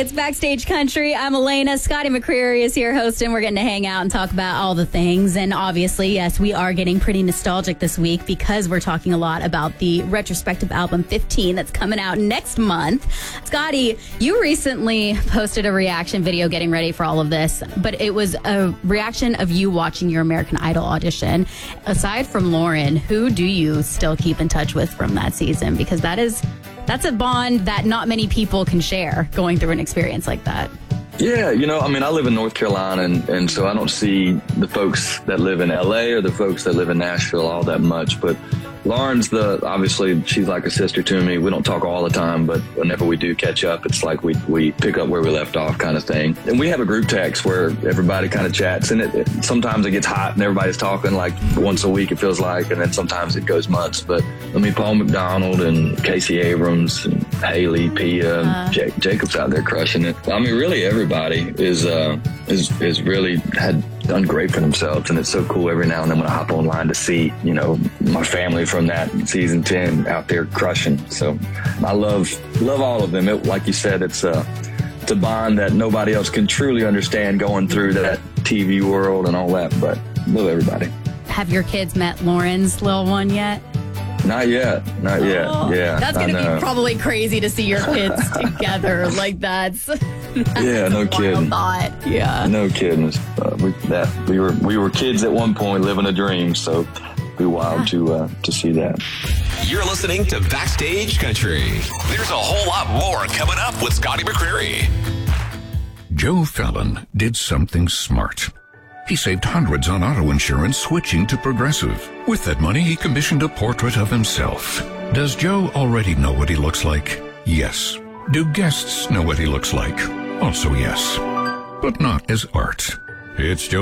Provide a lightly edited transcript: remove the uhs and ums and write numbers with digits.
It's Backstage Country. I'm Elena. Scotty McCreery is here hosting. We're getting to hang out and talk about all the things. And obviously, yes, we are getting pretty nostalgic this week because we're talking a lot about the retrospective album 15 that's coming out next month. Scotty, you recently posted a reaction video getting ready for all of this, but it was a reaction of you watching your American Idol audition. Aside from Lauren, who do you still keep in touch with from that season? Because that's a bond that not many people can share going through an experience like that. Yeah, I live in North Carolina, and so I don't see the folks that live in LA or the folks that live in Nashville all that much. But Lauren's obviously, she's like a sister to me. We don't talk all the time, but whenever we do catch up, it's like we pick up where we left off kind of thing. And we have a group text where everybody kind of chats, and sometimes it gets hot and everybody's talking like once a week, it feels like, and then sometimes it goes months. But Paul McDonald and Casey Abrams and Haley, Pia, Jacob's out there crushing it. Really everybody is really done great for themselves, and it's so cool every now and then when I hop online to see, my family from that season 10 out there crushing. So I love all of them. Like you said, it's a bond that nobody else can truly understand going through that TV world and all that, but love everybody. Have your kids met Lauren's little one yet? Not yet. Oh, Yeah. That's going to be probably crazy to see your kids together. Like that's yeah, no kidding. Thought. Yeah. No kidding. We were kids at one point living a dream, so it'd be wild to see that. You're listening to Backstage Country. There's a whole lot more coming up with Scotty McCreery. Joe Fallon did something smart. He saved hundreds on auto insurance switching to Progressive. With that money, he commissioned a portrait of himself. Does Joe already know what he looks like? Yes. Do guests know what he looks like? Also yes. But not as art. It's Joe